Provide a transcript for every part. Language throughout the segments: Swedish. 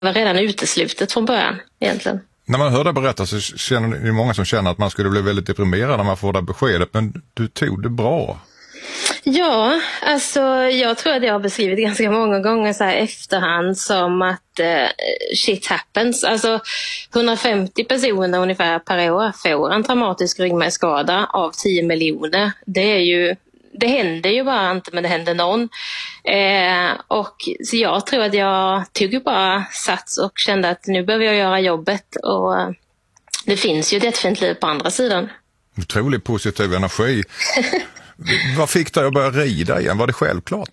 var redan uteslutet från början egentligen. När man hör det berätta så känner det många som känner att man skulle bli väldigt deprimerad när man får det beskedet, men du tog det bra. Ja, alltså jag tror att jag har beskrivit ganska många gånger så här efterhand som att shit happens. Alltså 150 personer ungefär per år får en traumatisk ryggmärgsskada av 10 miljoner. Det händer ju bara inte, men det händer någon. Och så jag tror att jag tog ju bara sats och kände att nu behöver jag göra jobbet, och det finns ju ett jättefint liv på andra sidan. Otroligt positiv energi. Vad fick dig att börja rida igen? Var det självklart?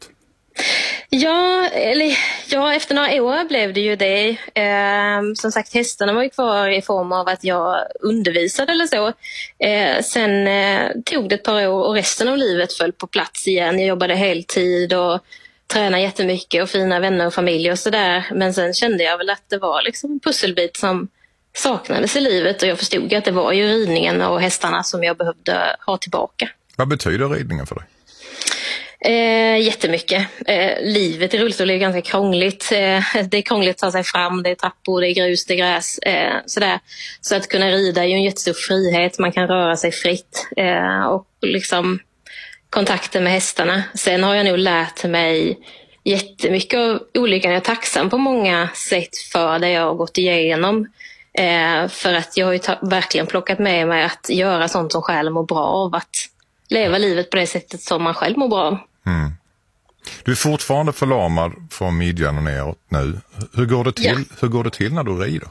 Ja, efter några år blev det ju det. Som sagt, hästarna var ju kvar i form av att jag undervisade eller så. Sen tog det ett par år och resten av livet föll på plats igen. Jag jobbade heltid och tränade jättemycket och fina vänner och familj och sådär. Men sen kände jag väl att det var liksom en pusselbit som saknades i livet, och jag förstod att det var ju ridningen och hästarna som jag behövde ha tillbaka. Vad betyder ridningen för dig? Jättemycket. Livet i rullstol är ganska krångligt. Det är krångligt att ta sig fram, det är trappor, det är grus, det är gräs. Sådär. Så att kunna rida är ju en jättestor frihet. Man kan röra sig fritt och liksom kontakten med hästarna. Sen har jag nog lärt mig jättemycket av olyckan. Jag är tacksam på många sätt för det jag har gått igenom. För att jag har ju verkligen plockat med mig att göra sånt som själv mår bra av, att leva livet på det sättet som man själv mår bra av. Mm. Du är fortfarande förlamad från midjan och neråt nu. Hur går det till, Hur går det till när du rider?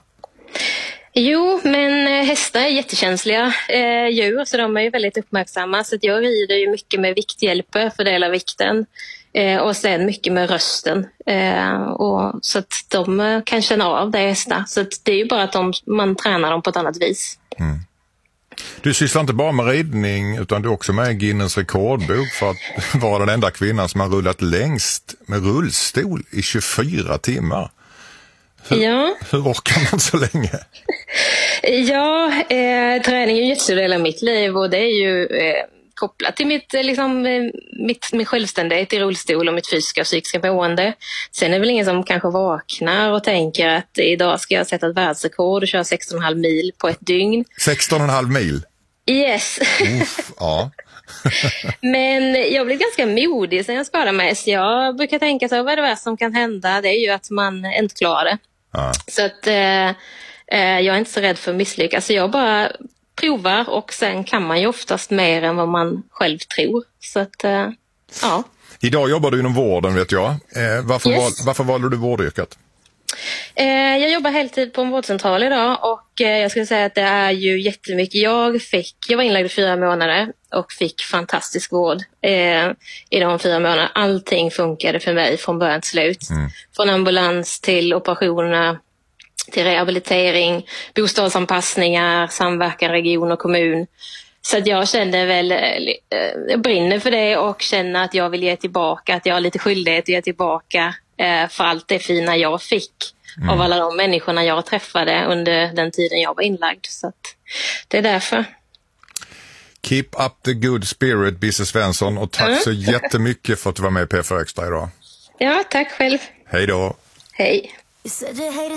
Jo, men hästar är jättekänsliga djur, så de är ju väldigt uppmärksamma. Så att jag rider ju mycket med vikthjälper för att fördela vikten. Och sen mycket med rösten. Och så att de kan känna av det hästar. Så att det är ju bara att man tränar dem på ett annat vis. Mm. Du sysslar inte bara med ridning, utan du är också med i Guinness rekordbok för att vara den enda kvinnan som har rullat längst med rullstol i 24 timmar. Hur orkar man så länge? Träning är en jättestor del av mitt liv, och det är ju kopplat till min självständighet i rullstol och mitt fysiska och psykiska mående. Sen är det väl ingen som kanske vaknar och tänker att idag ska jag sätta ett världsrekord och köra 16,5 mil på ett dygn. 16,5 mil? Yes. Ja. Men jag blev ganska modig sen jag skadade mig. Så jag brukar tänka så, vad är det värsta som kan hända? Det är ju att man inte klarar det. Ja. Så att jag är inte så rädd för att misslyckas. Så jag bara provar, och sen kan man ju oftast mer än vad man själv tror. Så att, ja. Idag jobbar du inom vården, vet jag. Varför valde du vårdyrket? Jag jobbar heltid på en vårdcentral idag, och jag skulle säga att det är ju jättemycket. Jag var inlagd i 4 månader och fick fantastisk vård i de 4 månaderna. Allting funkade för mig från början till slut. Mm. Från ambulans till operationer, till rehabilitering, bostadsanpassningar, samverkan region och kommun. Så att jag kände väl, jag brinner för det och känner att jag vill ge tillbaka, att jag har lite skyldighet att ge tillbaka för allt det fina jag fick av alla de människorna jag träffade under den tiden jag var inlagd. Så att det är därför. Keep up the good spirit, Bisse Svensson, och tack så jättemycket för att du var med i P4 Extra idag. Ja, tack själv. Hej då. Hej.